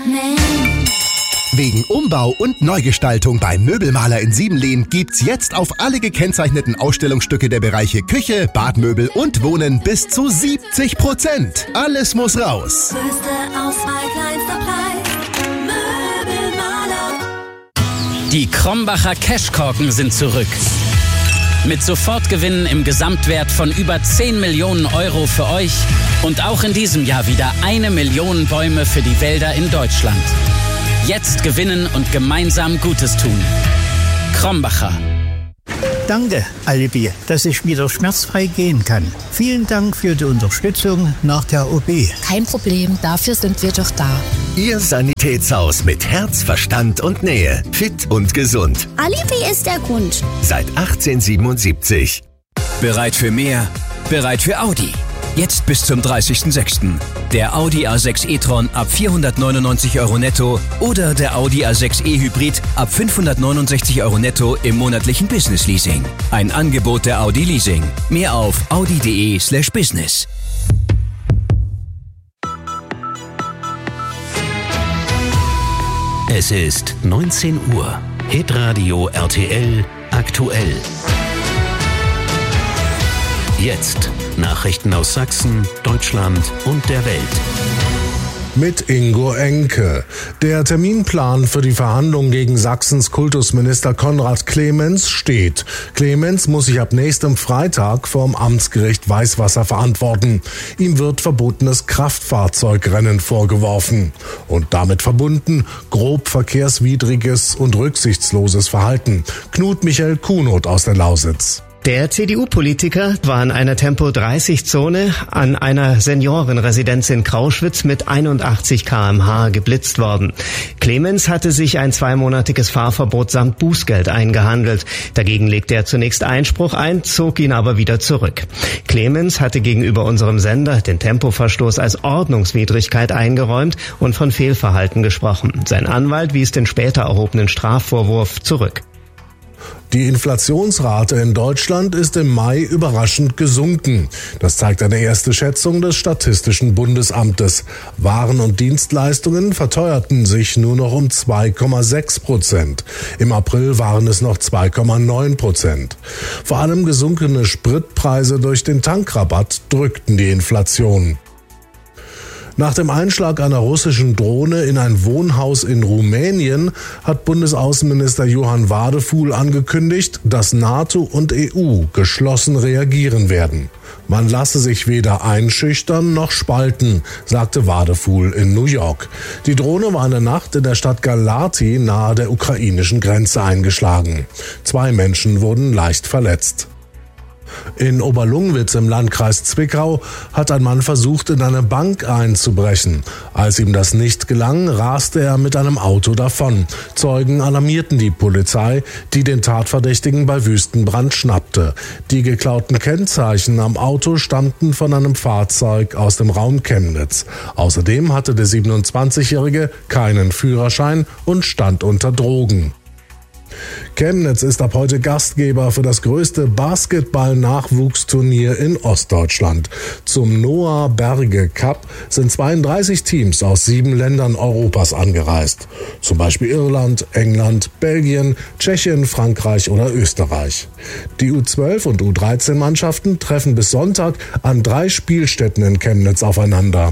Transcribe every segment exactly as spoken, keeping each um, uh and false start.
Man. Wegen Umbau und Neugestaltung beim Möbelmaler in Siebenlehn gibt's jetzt auf alle gekennzeichneten Ausstellungsstücke der Bereiche Küche, Badmöbel und Wohnen bis zu siebzig Prozent. Alles muss raus. Größte Auswahl, kleinster Preis. Möbelmaler. Die Krombacher Cashkorken sind zurück. Mit Sofortgewinnen im Gesamtwert von über zehn Millionen Euro für euch und auch in diesem Jahr wieder eine Million Bäume für die Wälder in Deutschland. Jetzt gewinnen und gemeinsam Gutes tun. Krombacher. Danke, Alibi, dass ich wieder schmerzfrei gehen kann. Vielen Dank für die Unterstützung nach der O P. Kein Problem, dafür sind wir doch da. Ihr Sanitätshaus mit Herz, Verstand und Nähe. Fit und gesund. Alibi ist der Grund. Seit achtzehnhundertsiebenundsiebzig. Bereit für mehr? Bereit für Audi. Jetzt bis zum dreißigsten sechsten Der Audi A sechs e-tron ab vierhundertneunundneunzig Euro netto oder der Audi A sechs e-Hybrid ab fünfhundertneunundsechzig Euro netto im monatlichen Business Leasing. Ein Angebot der Audi Leasing. Mehr auf audi.de slash business. Es ist neunzehn Uhr. Hitradio R T L aktuell. Jetzt Nachrichten aus Sachsen, Deutschland und der Welt. Mit Ingo Enke. Der Terminplan für die Verhandlungen gegen Sachsens Kultusminister Konrad Clemens steht. Clemens muss sich ab nächstem Freitag vorm Amtsgericht Weißwasser verantworten. Ihm wird verbotenes Kraftfahrzeugrennen vorgeworfen. Und damit verbunden grob verkehrswidriges und rücksichtsloses Verhalten. Knut Michael Kuhnot aus der Lausitz. Der C D U-Politiker war in einer Tempo dreißig Zone an einer Seniorenresidenz in Krauschwitz mit einundachtzig Kilometer pro Stunde geblitzt worden. Clemens hatte sich ein zweimonatiges Fahrverbot samt Bußgeld eingehandelt. Dagegen legte er zunächst Einspruch ein, zog ihn aber wieder zurück. Clemens hatte gegenüber unserem Sender den Tempoverstoß als Ordnungswidrigkeit eingeräumt und von Fehlverhalten gesprochen. Sein Anwalt wies den später erhobenen Strafvorwurf zurück. Die Inflationsrate in Deutschland ist im Mai überraschend gesunken. Das zeigt eine erste Schätzung des Statistischen Bundesamtes. Waren und Dienstleistungen verteuerten sich nur noch um zwei Komma sechs Prozent. Im April waren es noch zwei Komma neun Prozent. Vor allem gesunkene Spritpreise durch den Tankrabatt drückten die Inflation. Nach dem Einschlag einer russischen Drohne in ein Wohnhaus in Rumänien hat Bundesaußenminister Johann Wadefuhl angekündigt, dass NATO und E U geschlossen reagieren werden. Man lasse sich weder einschüchtern noch spalten, sagte Wadefuhl in New York. Die Drohne war eine Nacht in der Stadt Galati nahe der ukrainischen Grenze eingeschlagen. Zwei Menschen wurden leicht verletzt. In Oberlungwitz im Landkreis Zwickau hat ein Mann versucht, in eine Bank einzubrechen. Als ihm das nicht gelang, raste er mit einem Auto davon. Zeugen alarmierten die Polizei, die den Tatverdächtigen bei Wüstenbrand schnappte. Die geklauten Kennzeichen am Auto stammten von einem Fahrzeug aus dem Raum Chemnitz. Außerdem hatte der siebenundzwanzigjährige keinen Führerschein und stand unter Drogen. Chemnitz ist ab heute Gastgeber für das größte Basketball-Nachwuchsturnier in Ostdeutschland. Zum Noah Berge Cup sind zweiunddreißig Teams aus sieben Ländern Europas angereist. Zum Beispiel Irland, England, Belgien, Tschechien, Frankreich oder Österreich. Die U zwölf und U dreizehn Mannschaften treffen bis Sonntag an drei Spielstätten in Chemnitz aufeinander.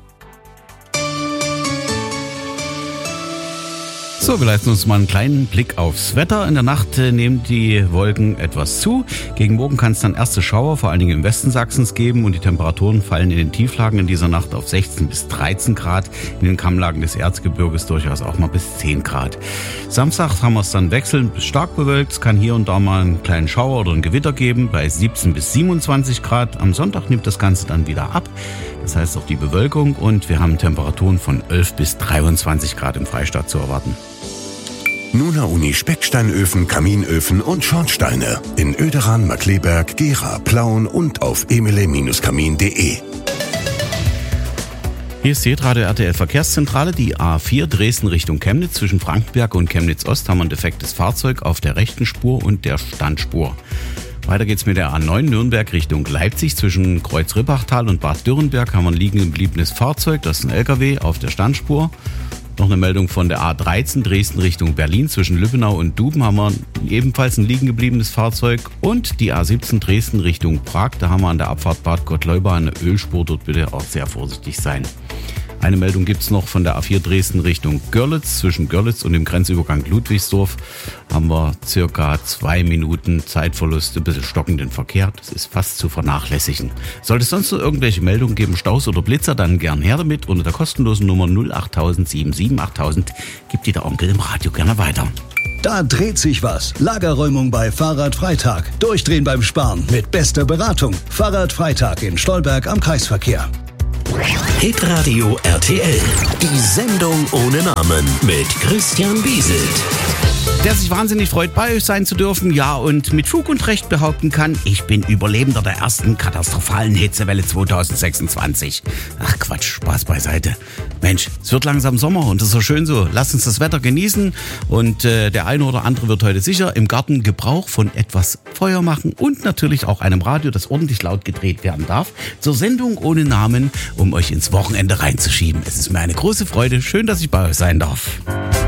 So, wir leisten uns mal einen kleinen Blick aufs Wetter. In der Nacht äh, nehmen die Wolken etwas zu. Gegen Morgen kann es dann erste Schauer, vor allen Dingen im Westen Sachsens, geben und die Temperaturen fallen in den Tieflagen in dieser Nacht auf sechzehn bis dreizehn Grad. In den Kammlagen des Erzgebirges durchaus auch mal bis zehn Grad. Samstag haben wir es dann wechselnd bis stark bewölkt. Es kann hier und da mal einen kleinen Schauer oder ein Gewitter geben bei siebzehn bis siebenundzwanzig Grad. Am Sonntag nimmt das Ganze dann wieder ab. Das heißt auch die Bewölkung und wir haben Temperaturen von elf bis dreiundzwanzig Grad im Freistaat zu erwarten. Nuna Uni Specksteinöfen, Kaminöfen und Schornsteine in Oederan, Markkleeberg, Gera, Plauen und auf emile Bindestrich kamin punkt de. Hier ist die Hitradio R T L Verkehrszentrale, die A vier Dresden Richtung Chemnitz. Zwischen Frankenberg und Chemnitz Ost haben wir ein defektes Fahrzeug auf der rechten Spur und der Standspur. Weiter geht's mit der A neun Nürnberg Richtung Leipzig. Zwischen Kreuz-Rippachtal und Bad Dürrenberg haben wir ein liegen gebliebenes Fahrzeug, das ist ein L K W auf der Standspur. Noch eine Meldung von der A dreizehn Dresden Richtung Berlin. Zwischen Lübbenau und Duben haben wir ebenfalls ein liegen gebliebenes Fahrzeug. Und die A siebzehn Dresden Richtung Prag. Da haben wir an der Abfahrt Bad Gottleuba eine Ölspur. Dort bitte auch sehr vorsichtig sein. Eine Meldung gibt es noch von der A vier Dresden Richtung Görlitz. Zwischen Görlitz und dem Grenzübergang Ludwigsdorf haben wir circa zwei Minuten Zeitverlust, ein bisschen stockenden Verkehr. Das ist fast zu vernachlässigen. Sollte es sonst noch irgendwelche Meldungen geben, Staus oder Blitzer, dann gern her damit. Unter der kostenlosen Nummer null acht sieben sieben achttausend gibt die der Onkel im Radio gerne weiter. Da dreht sich was. Lagerräumung bei Fahrradfreitag. Durchdrehen beim Sparen mit bester Beratung. Fahrradfreitag in Stolberg am Kreisverkehr. Hitradio R T L. Die Sendung ohne Namen mit Christian Wieselt. Der sich wahnsinnig freut, bei euch sein zu dürfen, ja, und mit Fug und Recht behaupten kann, ich bin Überlebender der ersten katastrophalen Hitzewelle zwanzig sechsundzwanzig. Ach Quatsch, Spaß beiseite. Mensch, es wird langsam Sommer und das ist so schön so. Lasst uns das Wetter genießen und äh, der eine oder andere wird heute sicher im Garten Gebrauch von etwas Feuer machen und natürlich auch einem Radio, das ordentlich laut gedreht werden darf, zur Sendung ohne Namen, um euch ins Wochenende reinzuschieben. Es ist mir eine große Freude. Schön, dass ich bei euch sein darf.